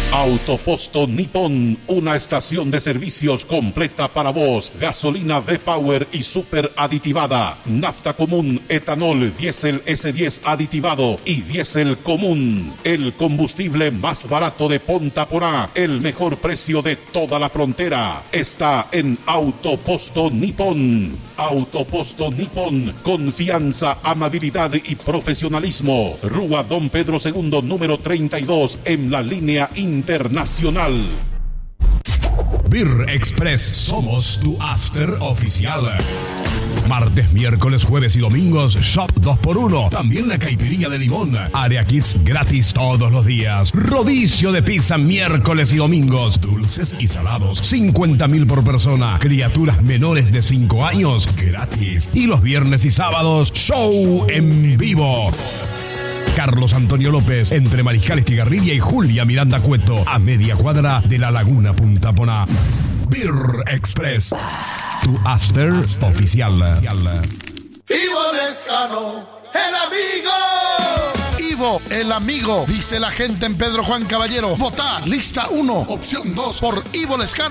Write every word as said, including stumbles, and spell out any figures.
Autoposto Nippon, una estación de servicios completa para vos. Gasolina V-Power y super aditivada. Nafta común, etanol, diésel ese diez aditivado y diésel común. El combustible más barato de Ponta Porá. El mejor precio de toda la frontera. Está en Autoposto Nippon. Autoposto Nippon. Confianza, amabilidad y profesionalismo. Rúa Don Pedro segundo, número treinta y dos, en la línea internacional. Beer Express, somos tu after oficial. Martes, miércoles, jueves y domingos, shop dos por uno. También la caipirinha de limón. Área Kids gratis todos los días. Rodicio de pizza miércoles y domingos. Dulces y salados, cincuenta mil por persona. Criaturas menores de cinco años, gratis. Y los viernes y sábados, show en vivo. Carlos Antonio López, entre Mariscal Estigarribia y Julia Miranda Cueto, a media cuadra de la Laguna Punta Poná. Beer Express, tu after oficial. Ivo Lescano, el amigo. Ivo, el amigo, dice la gente en Pedro Juan Caballero. Vota lista uno, opción dos por Ivo Lescano.